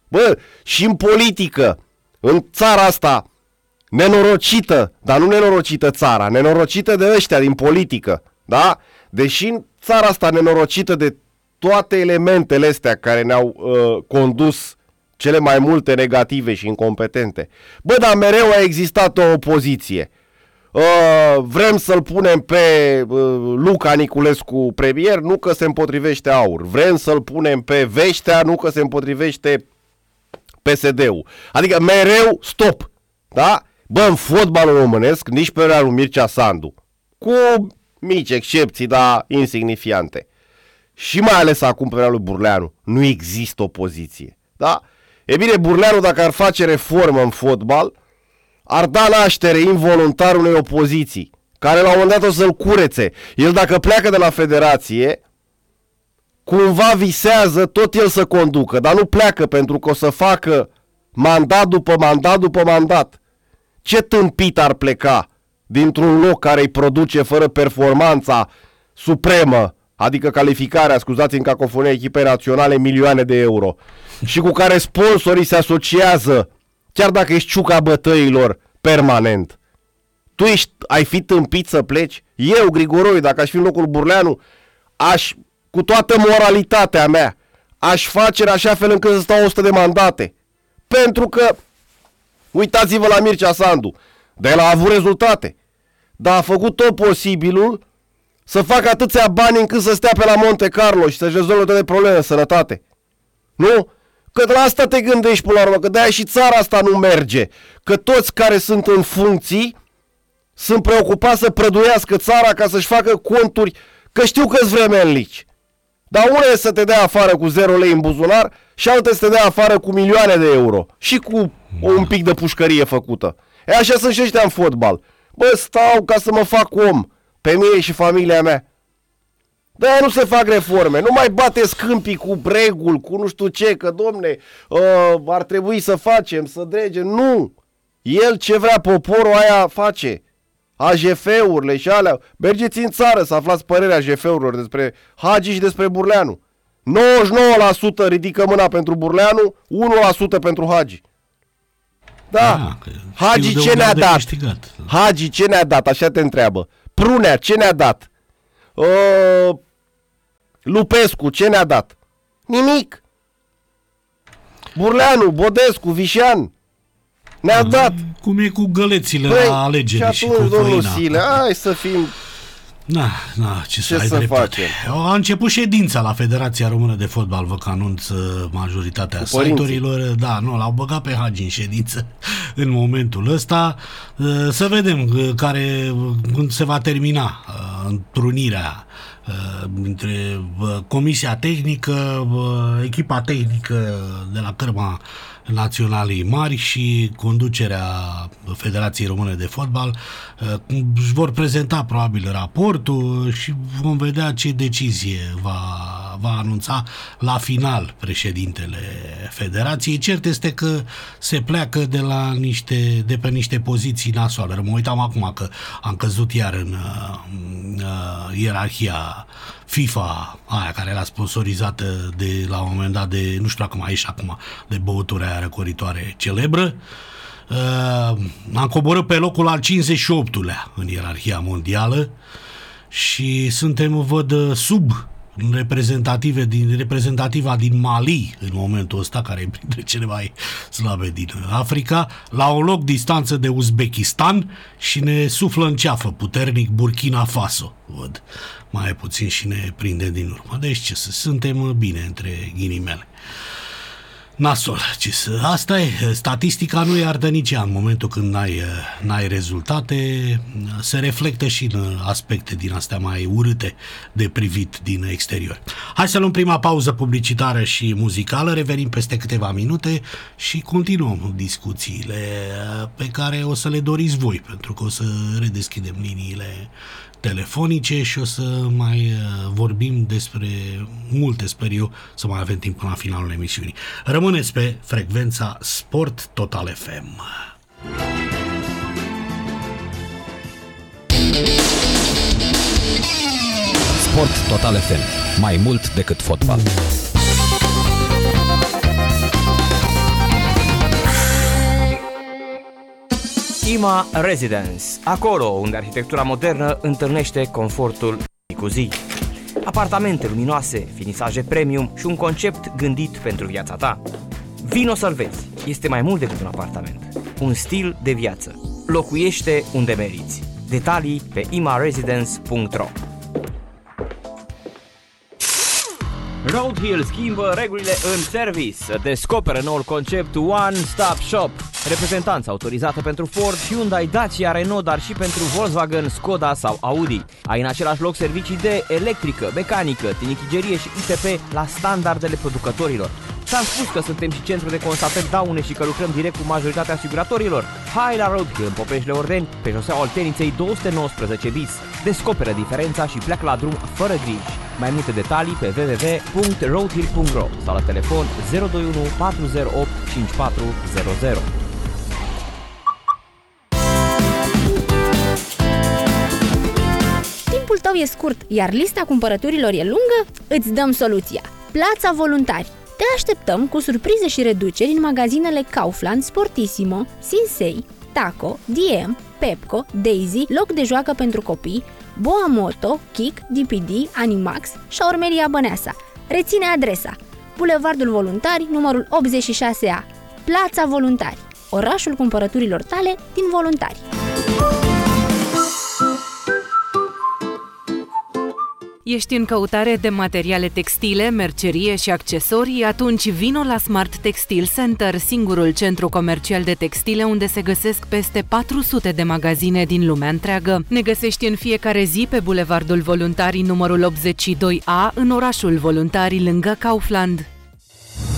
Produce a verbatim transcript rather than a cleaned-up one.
Bă, și în politică, în țara asta nenorocită, dar nu nenorocită țara, nenorocită de ăștia din politică, da? Deși în țara asta nenorocită de toate elementele astea care ne-au uh, condus cele mai multe negative și incompetente. Bă, dar mereu a existat o opoziție. Uh, vrem să-l punem pe uh, Luca Niculescu premier, nu că se împotrivește AUR. Vrem să-l punem pe Veștea, nu că se împotrivește P S D-ul. Adică mereu stop. Da? Bă, în fotbalul românesc, nici pe lui Mircea Sandu, cu mici excepții, dar insignifiante, și mai ales acum pe lui Burleanu, nu există opoziție. Da? E bine, Burleanu, dacă ar face reformă în fotbal, ar da naștere involuntar unei opoziții, care la un moment dat o să-l curețe. El, dacă pleacă de la federație, cumva visează tot el să conducă, dar nu pleacă pentru că o să facă mandat după mandat după mandat. Ce tâmpit ar pleca dintr-un loc care îi produce fără performanța supremă, adică calificarea, scuzați, în cacofonia echipei naționale, milioane de euro, și cu care sponsorii se asociază, chiar dacă ești ciuca bătăilor, permanent. Tu ești, ai fi tâmpit să pleci? Eu, Grigoroi, dacă aș fi în locul Burleanu, aș, cu toată moralitatea mea, aș face în așa fel încât să stau o sută de mandate. Pentru că, uitați-vă la Mircea Sandu, dar el a avut rezultate, dar a făcut tot posibilul să facă atâția bani încât să stea pe la Monte Carlo și să-și rezolve toate probleme de sănătate. Nu? Că la asta te gândești până la urmă, că de-aia și țara asta nu merge. Că toți care sunt în funcții sunt preocupați să prăduiască țara ca să-și facă conturi, că știu că-s vremelnici. Dar una e să te dea afară cu zero lei în buzunar și altă să te dea afară cu milioane de euro și cu un pic de pușcărie făcută. E așa sunt și ăștia în fotbal. Bă, stau ca să mă fac om, pe mine și familia mea. De-aia nu se fac reforme, nu mai bateți câmpii cu bregul, cu nu știu ce, că domne, uh, ar trebui să facem, să dregem. Nu! El ce vrea poporul aia face. A J F-urile și alea. Mergeți în țară să aflați părerea A J F-urilor despre Hagi și despre Burleanu. nouăzeci și nouă la sută ridică mâna pentru Burleanu, unu la sută pentru Hagi. Da, ah, Hagi ce ne-a dat? Câștigat. Hagi ce ne-a dat? Așa te întreabă. Prunea ce ne-a dat? Uh, Lupescu ce ne-a dat? Nimic. Burleanu, Bodescu, Vișan ne-a ah, dat. Cum e cu gălețile Băi, la alegeri și, și cu făina. Sile, hai să fim... Na, na, ce, ce să, să facem? A început ședința la Federația Română de Fotbal, vă că anunț majoritatea site-urilor. Da, nu, l-au băgat pe Hagi în ședință în momentul ăsta. Să vedem care, când se va termina întrunirea între Comisia Tehnică, echipa tehnică de la Cârma Naționalei Mari și conducerea Federației Române de Fotbal. Își vor prezenta probabil raportul și vom vedea ce decizie va, va anunța la final președintele Federației. Cert este că se pleacă de la niște, de pe niște poziții nasoale. Mă uitam acum că am căzut iar în uh, ierarhia FIFA, aia care era sponsorizată de, la un moment dat de, nu știu dacă mai e și acum, de băutura aia răcoritoare celebră. Uh, am coborât pe locul al cincizeci și optulea în ierarhia mondială și suntem, văd, sub reprezentative din, reprezentativa din Mali în momentul ăsta, care e printre cele mai slabe din Africa, la un loc distanță de Uzbekistan, și ne suflă în ceafă puternic Burkina Faso, văd. Mai puțin și ne prinde din urmă. Deci ce să, suntem bine între ghilimele. Nasol, ce să, asta e, statistica nu iartă nici ea în momentul când n-ai, n-ai rezultate, se reflectă și în aspecte din astea mai urâte de privit din exterior. Hai să luăm prima pauză publicitară și muzicală, revenim peste câteva minute și continuăm discuțiile pe care o să le doriți voi, pentru că o să redeschidem liniile telefonice și o să mai vorbim despre multe, sper eu, să mai avem timp până la finalul emisiunii. Rămâneți pe frecvența Sport Total F M. Sport Total F M. Mai mult decât fotbal. Ima Residence, acolo unde arhitectura modernă întâlnește confortul zi cu zi. Apartamente luminoase, finisaje premium și un concept gândit pentru viața ta. Vino să-l vezi, este mai mult decât un apartament, un stil de viață. Locuiește unde meriți. Detalii pe ima residence punct ro. Roadhill schimbă regulile în service. Descoperă noul concept One Stop Shop. Reprezentanță autorizată pentru Ford, Hyundai, Dacia, Renault, dar și pentru Volkswagen, Skoda sau Audi. Ai în același loc servicii de electrică, mecanică, tinichigerie și I T P la standardele producătorilor. Ți-am spus că suntem și centru de constatări daune și că lucrăm direct cu majoritatea asiguratorilor. Hai la Roadhill în Popeșle Ordeni, pe șoseaua Olteniței două sute nouăsprezece bis. Descoperă diferența și pleacă la drum fără griji. Mai multe detalii pe w w w punct roadhill punct ro sau la telefon zero doi unu patru zero opt cinci patru zero zero. Timpul tău e scurt, iar lista cumpărăturilor e lungă? Îți dăm soluția! Plața Voluntari. Te așteptăm cu surprize și reduceri în magazinele Kaufland, Sportissimo, Sinsei, Taco, D M, Pepco, Daisy, loc de joacă pentru copii, Boa Moto, Kik, D P D, Animax, Șaurmeria Băneasa. Reține adresa: Bulevardul Voluntari, numărul optzeci și șase A. Plața Voluntari, orașul cumpărăturilor tale din Voluntari. Ești în căutare de materiale textile, mercerie și accesorii? Atunci vino la Smart Textile Center, singurul centru comercial de textile unde se găsesc peste patru sute de magazine din lumea întreagă. Ne găsești în fiecare zi pe Bulevardul Voluntarii numărul optzeci și doi A, în orașul Voluntari, lângă Kaufland.